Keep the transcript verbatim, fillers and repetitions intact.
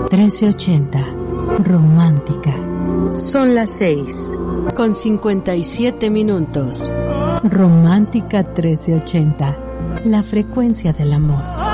trece ochenta, romántica. Son las seis, con cincuenta y siete minutos. Romántica trece ochenta, la frecuencia del amor.